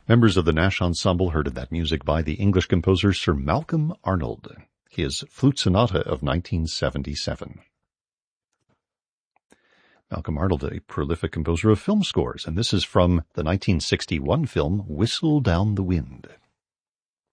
Members of the Nash Ensemble heard of that music by the English composer Sir Malcolm Arnold, his Flute Sonata of 1977. Malcolm Arnold, a prolific composer of film scores, and this is from the 1961 film Whistle Down the Wind.